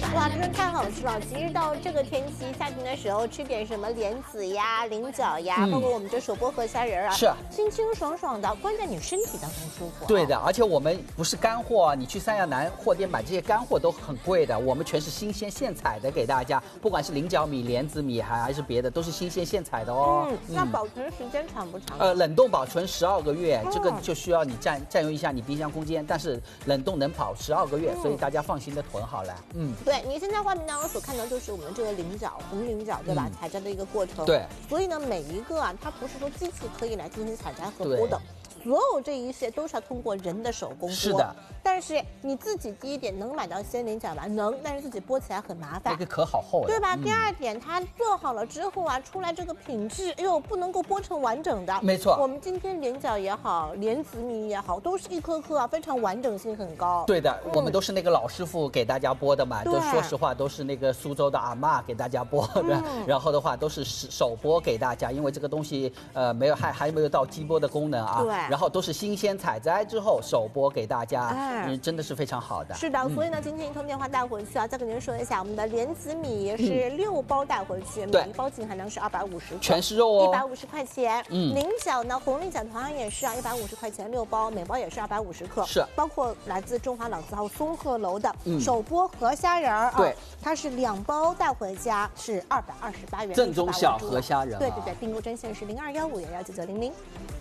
哇，真的太好吃了！其实到这个天气，夏天的时候吃点什么莲子呀、菱角呀，包括我们这手剥河虾仁啊， 是清清爽爽的，关在你身体当中舒服。 对的，而且我们不是干货，你去三亚南货店买这些干货都很贵的，我们全是新鲜现采的给大家，不管是菱角米、莲子米还是别的，都是新鲜现采的哦。 那保存时间长不长？ 冷冻保存12个月，这个就需要你占用一下你冰箱空间，但是冷冻能跑12个月，所以大家放心的囤好了。 对，你现在画面当中所看到就是我们这个菱角，红菱角对吧？采摘的一个过程。 对， 所以呢，每一个啊，它不是说机器可以来进行采摘和剥的。所有这一切都是要通过人的手工剥。 是的， 但是你自己第一点能买到鲜菱角吗？能，但是自己剥起来很麻烦。 这个壳好厚的， 对吧？第二点，它做好了之后啊，出来这个品质，哎呦，不能够剥成完整的。 没错， 我们今天菱角也好，莲子米也好，都是一颗颗啊，非常完整性很高。 对的，我们都是那个老师傅给大家剥的嘛，都说实话都是那个苏州的阿嬷给大家剥的，然后的话都是手剥给大家，因为这个东西没有还没有到机剥的功能啊。 对， 然后都是新鲜采摘之后手剥给大家，真的是非常好的。 是的，所以呢，今天一通电话带回去啊，再跟您说一下，我们的莲子米是6包带回去，每一包净含量是250克， 全是肉哦 ，150块钱。菱角呢，红菱角同样也是啊，150块钱6包，每包也是250克， 是， 包括来自中华老字号松鹤楼的手剥河虾仁啊， 对， 它是2包带回家是228元， 正宗小河虾仁。 对对对，订购专线是0215119900。